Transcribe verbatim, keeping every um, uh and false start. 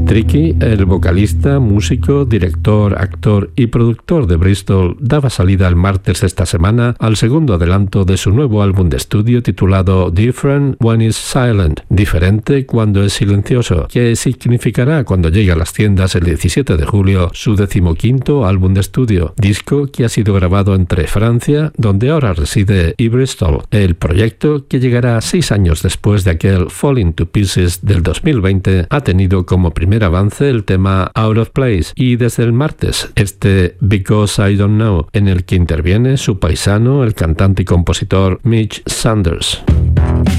Tricky, el vocalista, músico, director, actor y productor de Bristol, daba salida el martes de esta semana al segundo adelanto de su nuevo álbum de estudio titulado Different When It's Silent, diferente cuando es silencioso, que significará cuando llegue a las tiendas el diecisiete de julio su decimoquinto álbum de estudio, disco que ha sido grabado entre Francia, donde ahora reside, y Bristol, el proyecto que llegará seis años después de aquel Falling to Pieces del dos mil veinte, ha tenido como primer avance el tema Out of Place y desde el martes este Because I Don't Know, en el que interviene su paisano, el cantante y compositor Mitch Sanders.